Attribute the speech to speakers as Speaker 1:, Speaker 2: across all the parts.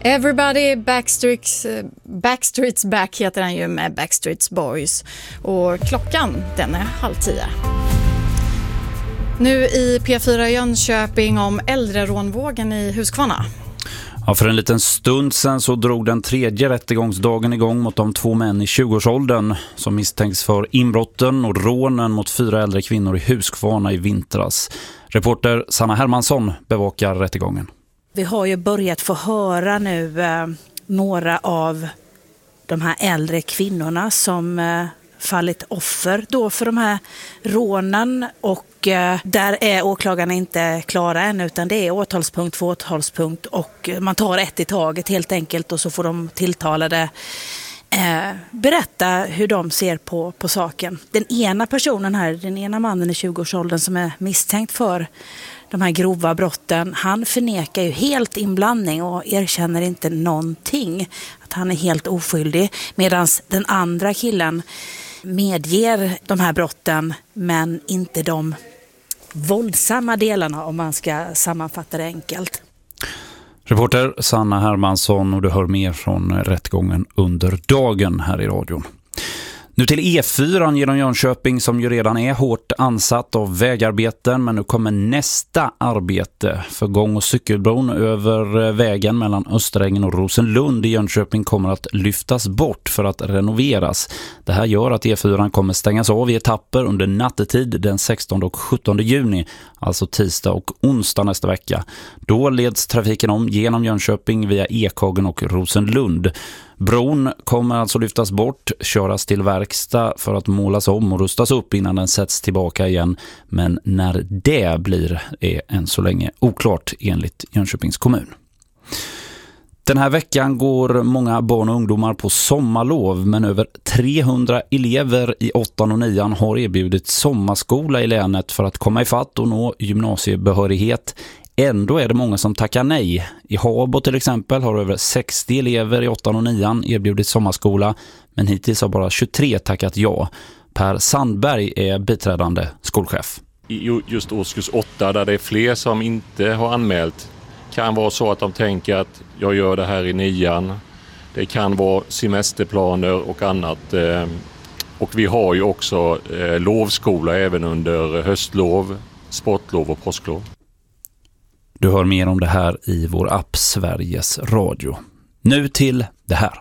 Speaker 1: Everybody Backstreet's Back heter den ju med Backstreet's Boys. Och klockan, den är 9:30. Nu i P4 Jönköping om äldrerånvågen i Huskvarna.
Speaker 2: Ja, för en liten stund sen så drog den tredje rättegångsdagen igång mot de 2 män i 20-årsåldern som misstänks för inbrotten och rånen mot 4 äldre kvinnor i Huskvarna i vintras. Reporter Sanna Hermansson bevakar rättegången.
Speaker 3: Vi har ju börjat få höra nu några av de här äldre kvinnorna som fallit offer då för de här rånen, och där är åklagarna inte klara än, utan det är åtalspunkt för åtalspunkt och man tar ett i taget helt enkelt, och så får de tilltalade berätta hur de ser på saken. Den ena personen här, den ena mannen i 20-årsåldern som är misstänkt för de här grova brotten, han förnekar ju helt inblandning och erkänner inte någonting, att han är helt oskyldig, medan den andra killen medger de här brotten men inte de våldsamma delarna, om man ska sammanfatta det enkelt.
Speaker 2: Reporter Sanna Hermansson, och du hör mer från rättgången under dagen här i radion. Nu till E4 genom Jönköping som ju redan är hårt ansatt av vägarbeten, men nu kommer nästa arbete för gång- och cykelbron över vägen mellan Österängen och Rosenlund i Jönköping kommer att lyftas bort för att renoveras. Det här gör att E4 kommer stängas av i etapper under nattetid den 16 och 17 juni, alltså tisdag och onsdag nästa vecka. Då leds trafiken om genom Jönköping via Ekhagen och Rosenlund. Bron kommer alltså lyftas bort, köras till verkstad för att målas om och rustas upp innan den sätts tillbaka igen. Men när det blir är än så länge oklart enligt Jönköpings kommun. Den här veckan går många barn och ungdomar på sommarlov, men över 300 elever i 8 och 9 har erbjudit sommarskola i länet för att komma ifatt och nå gymnasiebehörighet. Ändå är det många som tackar nej. I Habo till exempel har över 60 elever i 8 och 9 erbjudit sommarskola, men hittills har bara 23 tackat ja. Per Sandberg är biträdande skolchef.
Speaker 4: I just årskurs 8, där det är fler som inte har anmält, kan vara så att de tänker att jag gör det här i 9. Det kan vara semesterplaner och annat. Och vi har ju också lovskola även under höstlov, sportlov och påsklov.
Speaker 2: Du hör mer om det här i vår app Sveriges Radio. Nu till det här.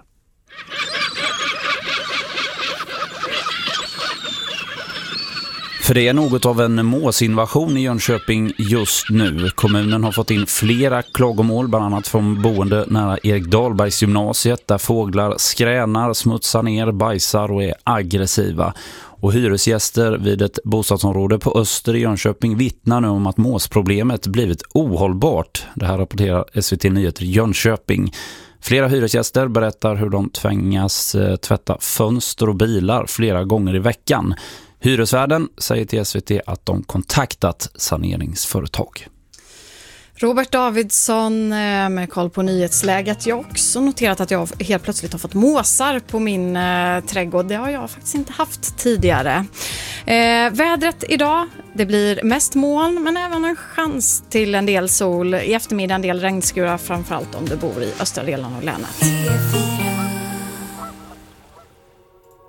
Speaker 2: För det är något av en måsinvasion i Jönköping just nu. Kommunen har fått in flera klagomål, bland annat från boende nära Erik Dahlbergs gymnasiet, där fåglar skränar, smutsar ner, bajsar och är aggressiva. Och hyresgäster vid ett bostadsområde på Öster i Jönköping vittnar nu om att måsproblemet blivit ohållbart. Det här rapporterar SVT Nyheter Jönköping. Flera hyresgäster berättar hur de tvingas tvätta fönster och bilar flera gånger i veckan. Hyresvärden säger till SVT att de kontaktat saneringsföretag.
Speaker 1: Robert Davidsson med koll på nyhetsläget. Jag har också noterat att jag helt plötsligt har fått måsar på min trädgård. Det har jag faktiskt inte haft tidigare. Vädret idag, det blir mest moln men även en chans till en del sol. I eftermiddag en del regnskurar, framförallt om du bor i östra delen av länet.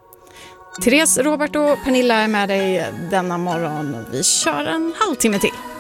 Speaker 1: Therese, Robert och Pernilla är med dig denna morgon. Vi kör en halvtimme till.